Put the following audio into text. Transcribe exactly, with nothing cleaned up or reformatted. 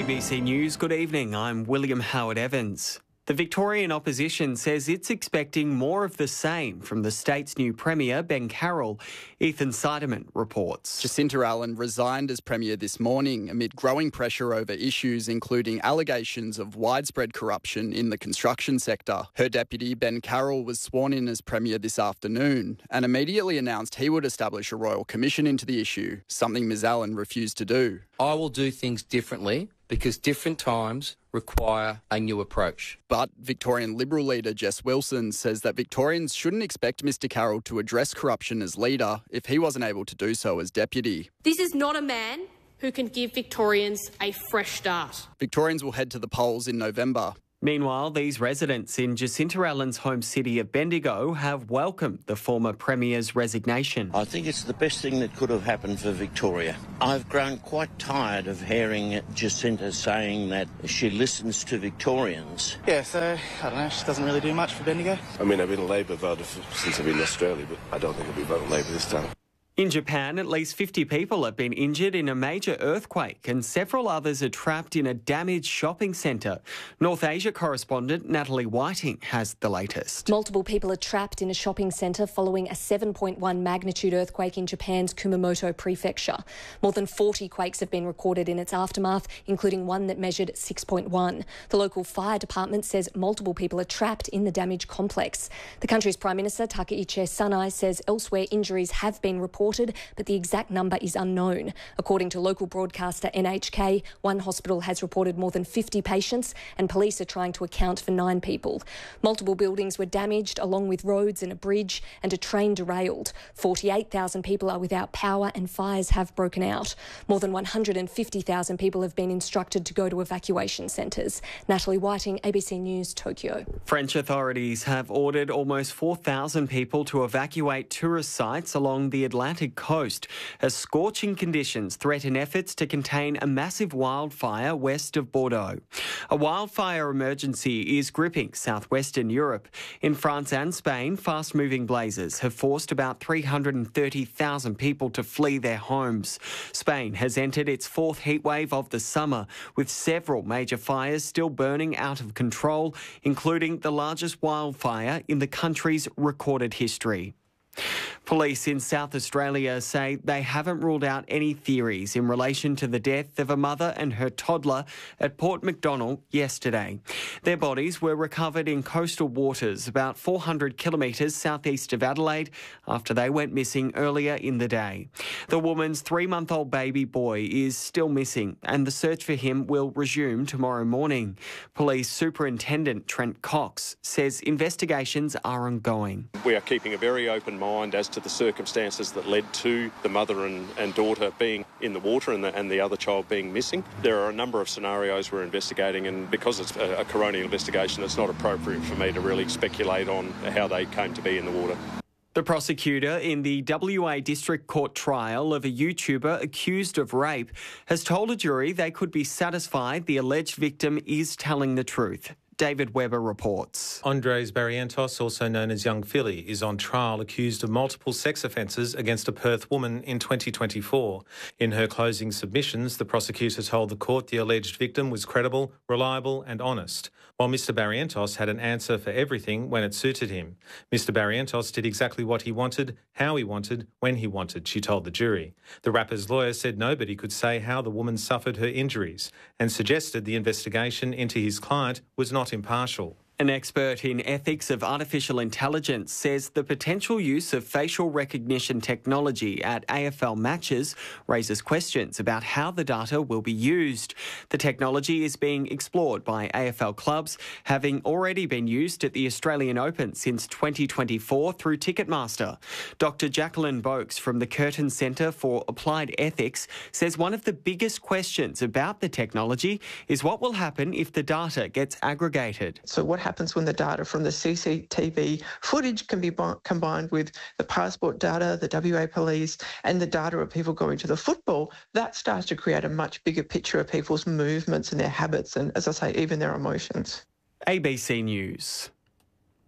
B C News, good evening. I'm William Howard Evans. The Victorian opposition says it's expecting more of the same from the state's new Premier, Ben Carroll. Ethan Seidemann reports. Jacinta Allen resigned as Premier this morning amid growing pressure over issues including allegations of widespread corruption in the construction sector. Her deputy, Ben Carroll, was sworn in as Premier this afternoon and immediately announced he would establish a royal commission into the issue, something Ms Allen refused to do. I will do things differently because different times require a new approach. But Victorian Liberal leader Jess Wilson says that Victorians shouldn't expect Mr Carroll to address corruption as leader if he wasn't able to do so as deputy. This is not a man who can give Victorians a fresh start. Victorians will head to the polls in November. Meanwhile, these residents in Jacinta Allen's home city of Bendigo have welcomed the former Premier's resignation. I think it's the best thing that could have happened for Victoria. I've grown quite tired of hearing Jacinta saying that she listens to Victorians. Yeah, so, I don't know, she doesn't really do much for Bendigo. I mean, I've been a Labor voter since I've been in Australia, but I don't think I'll be voting Labor this time. In Japan, at least fifty people have been injured in a major earthquake and several others are trapped in a damaged shopping centre. North Asia correspondent Natalie Whiting has the latest. Multiple people are trapped in a shopping centre following a seven point one magnitude earthquake in Japan's Kumamoto prefecture. More than forty quakes have been recorded in its aftermath, including one that measured six point one. The local fire department says multiple people are trapped in the damaged complex. The country's Prime Minister Takaichi Sanai says elsewhere injuries have been reported, but the exact number is unknown. According to local broadcaster N H K, one hospital has reported more than fifty patients and police are trying to account for nine people. Multiple buildings were damaged, along with roads and a bridge, and a train derailed. forty-eight thousand people are without power and fires have broken out. More than one hundred fifty thousand people have been instructed to go to evacuation centres. Natalie Whiting, A B C News, Tokyo. French authorities have ordered almost four thousand people to evacuate tourist sites along the Atlantic coast as scorching conditions threaten efforts to contain a massive wildfire west of Bordeaux. A wildfire emergency is gripping southwestern Europe. In France and Spain, fast-moving blazes have forced about three hundred thirty thousand people to flee their homes. Spain has entered its fourth heatwave of the summer, with several major fires still burning out of control, including the largest wildfire in the country's recorded history. Police in South Australia say they haven't ruled out any theories in relation to the death of a mother and her toddler at Port Macdonnell yesterday. Their bodies were recovered in coastal waters about four hundred kilometres southeast of Adelaide after they went missing earlier in the day. The woman's three-month-old baby boy is still missing and the search for him will resume tomorrow morning. Police Superintendent Trent Cox says investigations are ongoing. We are keeping a very open mind as to the circumstances that led to the mother and, and daughter being in the water and the, and the other child being missing. There are a number of scenarios we're investigating, and because it's a, a coronial investigation, it's not appropriate for me to really speculate on how they came to be in the water. The prosecutor in the W A District Court trial of a YouTuber accused of rape has told a jury they could be satisfied the alleged victim is telling the truth. David Webber reports. Andres Barrientos, also known as Young Philly, is on trial accused of multiple sex offences against a Perth woman in twenty twenty-four. In her closing submissions, the prosecutor told the court the alleged victim was credible, reliable and honest, while Mister Barrientos had an answer for everything when it suited him. Mister Barrientos did exactly what he wanted, how he wanted, when he wanted, she told the jury. The rapper's lawyer said nobody could say how the woman suffered her injuries and suggested the investigation into his client was not impartial. An expert in ethics of artificial intelligence says the potential use of facial recognition technology at A F L matches raises questions about how the data will be used. The technology is being explored by A F L clubs, having already been used at the Australian Open since twenty twenty-four through Ticketmaster. Doctor Jacqueline Boakes from the Curtin Centre for Applied Ethics says one of the biggest questions about the technology is what will happen if the data gets aggregated. So what happens when the data from the C C T V footage can be bo- combined with the passport data, the W A police and the data of people going to the football. That starts to create a much bigger picture of people's movements and their habits and, as I say, even their emotions. A B C News.